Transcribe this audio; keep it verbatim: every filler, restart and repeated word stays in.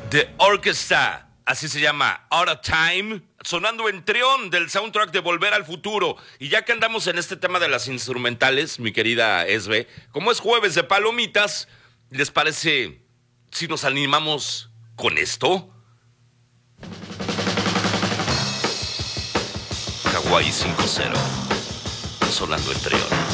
The Orchestra, así se llama, Out of Time, sonando en Trión del soundtrack de Volver al Futuro. Y ya que andamos en este tema de las instrumentales, mi querida Esbe, como es jueves de palomitas, ¿les parece si nos animamos con esto? Hawái cinco cero, sonando en Trión.